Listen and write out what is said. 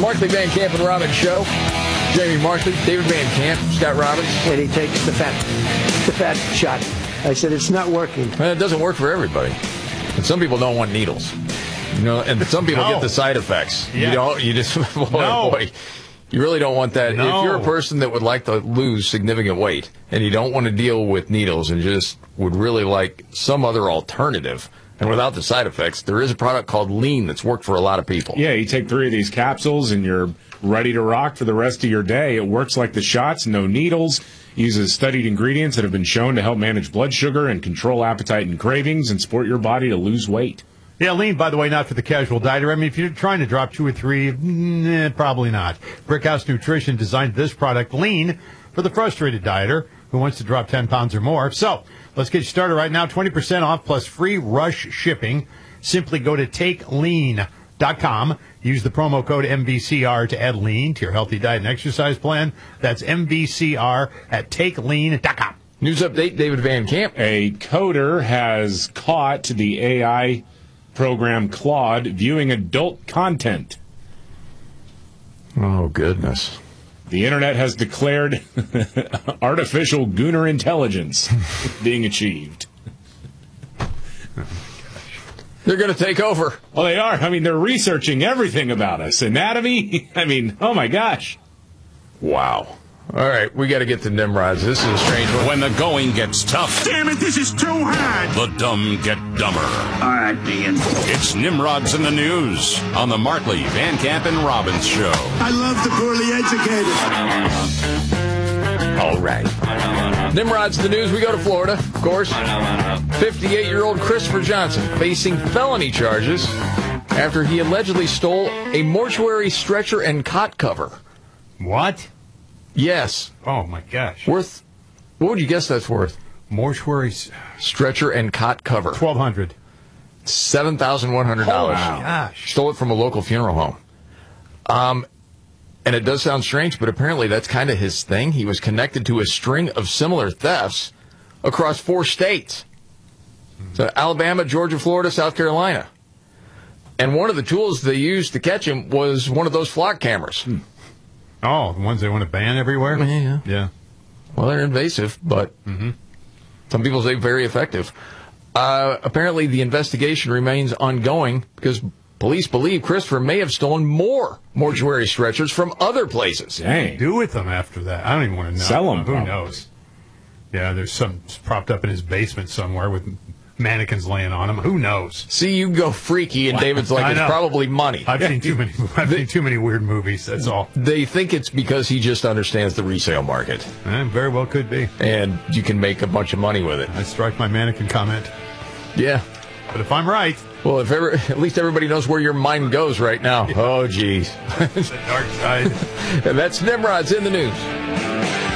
Markley, Van Camp, and Robbins show. Jamie Markley, David Van Camp, Scott Robbins. And he takes the fat shot. I said, it's not working. Well, it doesn't work for everybody. And some people don't want needles. You know, and some people get the side effects. Yeah. You just, boy, you really don't want that. No. If you're a person that would like to lose significant weight and you don't want to deal with needles and just would really like some other alternative, and without the side effects, there is a product called Lean that's worked for a lot of people. Yeah, you take 3 of these capsules and you're ready to rock for the rest of your day. It works like the shots, no needles. Uses studied ingredients that have been shown to help manage blood sugar and control appetite and cravings and support your body to lose weight. Yeah, Lean, by the way, not for the casual dieter. I mean, if you're trying to drop 2 or 3, probably not. Brickhouse Nutrition designed this product, Lean, for the frustrated dieter who wants to drop 10 pounds or more. So let's get you started right now. 20% off plus free rush shipping. Simply go to TakeLean.com. Use the promo code MVCR to add Lean to your healthy diet and exercise plan. That's MVCR at TakeLean.com. News update, David Van Camp. A coder has caught the AI program Claude viewing adult content. Oh, goodness. The internet has declared artificial gooner intelligence being achieved. They're going to take over. Well, they are. I mean, they're researching everything about us. Anatomy. I mean, oh, my gosh. Wow. All right, we got to get to Nimrods. This is a strange one. When the going gets tough. Damn it, this is too hard. The dumb get dumber. All right, Dean. It's Nimrods in the News on the Markley, Van Camp, and Robbins show. I love the poorly educated. All right. Nimrod's in the news. We go to Florida, of course. 58-year-old Christopher Johnson facing felony charges after he allegedly stole a mortuary stretcher and cot cover. What? Yes. Oh, my gosh. Worth, what would you guess that's worth? Mortuary Stretcher and cot cover. $1,200. $7,100. Oh, my gosh. Stole it from a local funeral home. And it does sound strange, but apparently that's kind of his thing. He was connected to a string of similar thefts across 4 states. So Alabama, Georgia, Florida, South Carolina. And one of the tools they used to catch him was one of those flock cameras. Oh, the ones they want to ban everywhere? Yeah. Yeah. Well, they're invasive, but some people say very effective. Apparently, the investigation remains ongoing because police believe Christopher may have stolen more mortuary stretchers from other places. Dang. Do with them after that? I don't even want to know. Sell them. Who knows? Yeah, there's some propped up in his basement somewhere with mannequins laying on him. Who knows? See, you go freaky, and David's like, it's probably money. I've seen too many weird movies. That's all. They think it's because he just understands the resale market. Very well could be. And you can make a bunch of money with it. I strike my mannequin comment. Yeah. But if I'm right... Well, at least everybody knows where your mind goes right now. Oh, geez. The dark side. And that's Nimrod's in the news.